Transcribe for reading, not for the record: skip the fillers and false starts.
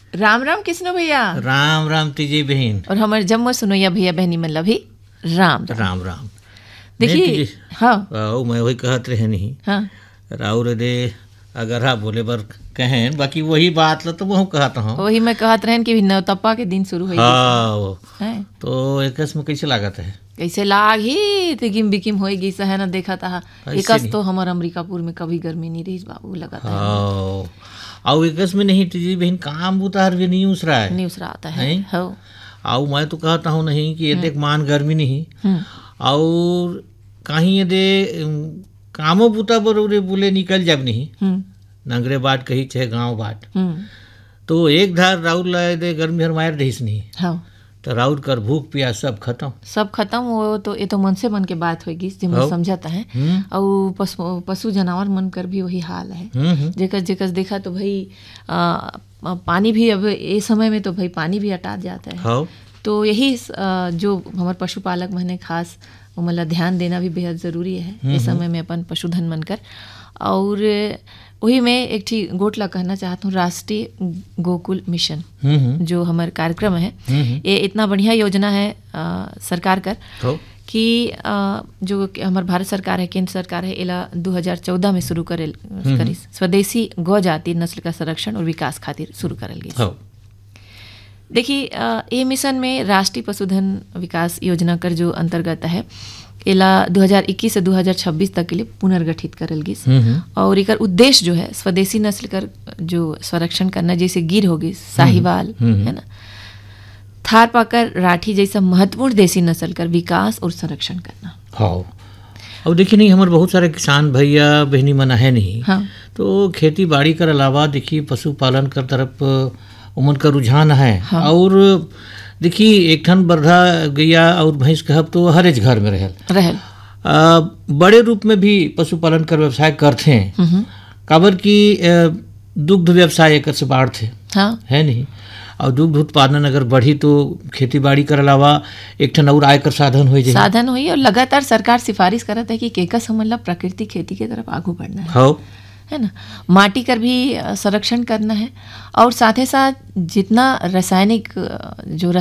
राम राम कृष्ण भैया। राम राम तीजी बहन। और हमारे जम्मू सुनोया भैया बहनी मतलब भी राम राम राम। देखिए हाँ मैं वही कहत रहे नहीं हाँ राउर दे अगर हाँ बोले बर कहें बाकी वही बात ला तो वो कहता हूँ वही मैं कहत रहन कि नवतपा के दिन शुरू हुई हाँ तो एकस में कैसे लागत है कैसे लाग ही तिगिम बिकिम होएगी है ना देखा था एकस तो हमारे अमरीकापुर में कभी गर्मी नहीं रही बाबू लगा था आओ एकस में नहीं तीजी बहन काम उतार भी नहीं उसरा है नहीं उसरा आता है हो आओ मैं तो कहता हूँ नहीं कि ये देख मान गर्मी नहीं और कहीं ये दे कामो बुता बरोरे बोले निकल जब नहीं नगरे बाट कही चाहे गांव बाट तो एक धार राउर लाए दे गर्मी हर मार रहीस नहीं हाँ तो राउर कर भूख प्यास सब खत्म वो तो ये तो मन से मन के बात होगी जिसमें समझाता है और पशु जानवर मन कर भी वही हाल है जेकर जेकर देखा तो भाई पानी भी अब ये समय में तो भाई पानी भी हटा जाता है हाँ। तो यही जो हमारे पशुपालक मैंने खास मतलब ध्यान देना भी बेहद ज़रूरी है इस समय में अपन पशुधन बनकर। और वही मैं एक ठीक गोटला कहना चाहता हूँ राष्ट्रीय गोकुल मिशन जो हमारे कार्यक्रम है ये इतना बढ़िया योजना है सरकार कर कि जो हमारे भारत सरकार है केंद्र सरकार है इला 2014 में शुरू करी स्वदेशी गौ जाति नस्ल का संरक्षण और विकास खातिर शुरू करल गई। देखिए ये मिशन में राष्ट्रीय पशुधन विकास योजना कर जो अंतर्गत है इला 2021 से 2026 तक के लिए पुनर्गठित करल गई और एक उद्देश्य जो है स्वदेशी नस्ल कर जो संरक्षण करना जैसे गिर होगी साहिवाल है ना थार पाकर राठी जैसा महत्वपूर्ण देसी नस्ल कर विकास और संरक्षण करना। हाँ अब देखिए नहीं हमारे बहुत सारे किसान भैया बहनी मना है नहीं हाँ। तो खेती बाड़ी कर अलावा देखिए पशुपालन कर तरफ उमन का रुझान है हाँ। और देखिए एक ठन बरधा गैया और भैंस कहब तो हर एक घर में रहल बड़े रूप में भी पशुपालन कर व्यवसाय करते हैं काबर की दुग्ध व्यवसाय एक से बाढ़ते हाँ। है नहीं और दुग्ध उत्पादन अगर बढ़ी तो खेती बाड़ी कर अलावा एक ठन और आय कर साधन हो साधन हुई और लगातार सरकार सिफारिश करत है कि केकस मतलब प्राकृतिक खेती के तरफ आगू बढ़ना है हाँ। है ना माटी कर भी संरक्षण करना है और साथ ही साथ जितना रासायनिक जो